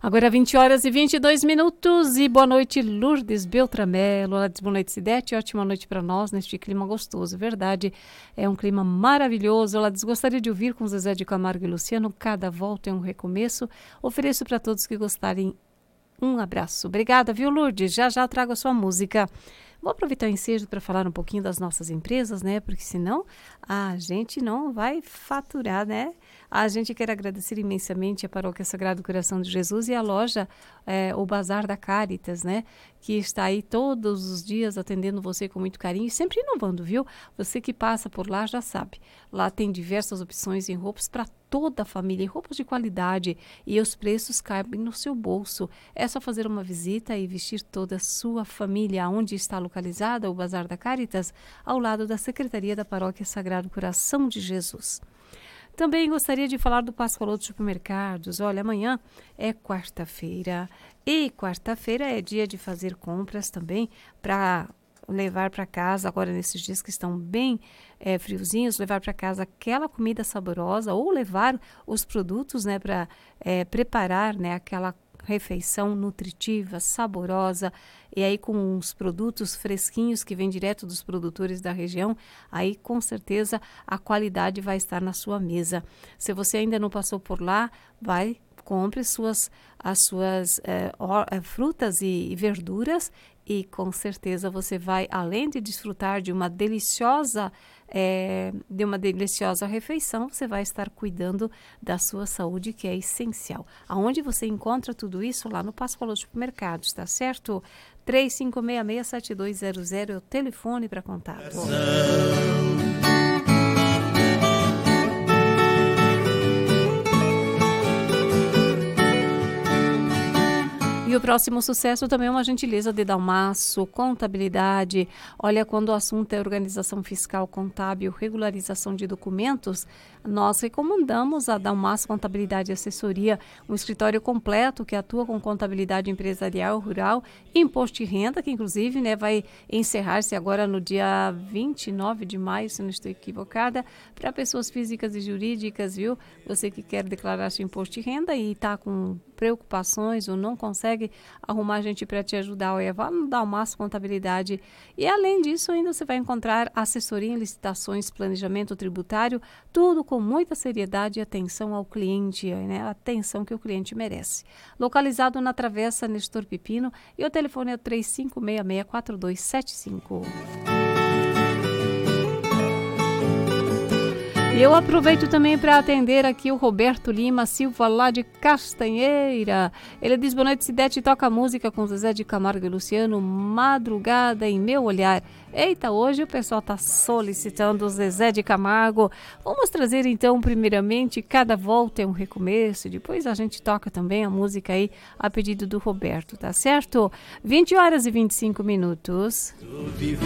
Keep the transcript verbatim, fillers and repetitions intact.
Agora vinte horas e vinte e dois minutos e boa noite, Lourdes Beltramelo. Ela diz boa noite, Cidete, ótima noite para nós neste clima gostoso, verdade, é um clima maravilhoso. Ela diz, gostaria de ouvir com Zezé de Camargo e Luciano, cada volta é um recomeço. Ofereço para todos que gostarem um abraço. Obrigada, viu, Lourdes? Já já trago a sua música. Vou aproveitar o ensejo para falar um pouquinho das nossas empresas, né? Porque senão a gente não vai faturar, né? A gente quer agradecer imensamente a Paróquia Sagrado Coração de Jesus e a loja, é, o Bazar da Caritas, né? Que está aí todos os dias atendendo você com muito carinho e sempre inovando, viu? Você que passa por lá já sabe. Lá tem diversas opções em roupas para toda a família, roupas de qualidade e os preços cabem no seu bolso. É só fazer uma visita e vestir toda a sua família. Onde está localizada o Bazar da Caritas? Ao lado da Secretaria da Paróquia Sagrado Coração de Jesus. Também gostaria de falar do Pascoal dos Supermercados. Olha, amanhã é quarta-feira e quarta-feira é dia de fazer compras também para levar para casa, agora nesses dias que estão bem é, friozinhos, levar para casa aquela comida saborosa ou levar os produtos, né, para é, preparar, né, aquela refeição nutritiva, saborosa, e aí com os produtos fresquinhos que vêm direto dos produtores da região, aí com certeza a qualidade vai estar na sua mesa. Se você ainda não passou por lá, vai, compre suas, as suas é, or, é, frutas e, e verduras e com certeza você vai, além de desfrutar de uma deliciosa é, de uma deliciosa refeição, você vai estar cuidando da sua saúde, que é essencial. Aonde você encontra tudo isso? Lá no Pascoal Supermercados, tá certo? três cinco seis seis, sete dois zero zero é o telefone para contato. E o próximo sucesso também é uma gentileza de Dalmaço, contabilidade. Olha, quando o assunto é organização fiscal, contábil, regularização de documentos, nós recomendamos a Dalmaço Contabilidade e Assessoria, um escritório completo que atua com contabilidade empresarial, rural e imposto de renda, que inclusive, né, vai encerrar-se agora no dia vinte e nove de maio, se não estou equivocada, para pessoas físicas e jurídicas, viu? Você que quer declarar seu imposto de renda e está com preocupações ou não consegue arrumar gente para te ajudar, olha, vá no Dalmaço Contabilidade. E além disso, ainda você vai encontrar assessoria em licitações, planejamento tributário, tudo com muita seriedade e atenção ao cliente, né? A atenção que o cliente merece. Localizado na Travessa Nestor Pipino e o telefone é o três cinco seis seis, quatro dois sete cinco. E eu aproveito também para atender aqui o Roberto Lima Silva, lá de Castanheira. Ele diz, boa noite, Cidete, toca música com Zezé de Camargo e Luciano, Madrugada em Meu Olhar. Eita, hoje o pessoal está solicitando o Zezé de Camargo. Vamos trazer então, primeiramente, Cada Volta é um Recomeço. Depois a gente toca também a música aí a pedido do Roberto, tá certo? vinte horas e vinte e cinco minutos.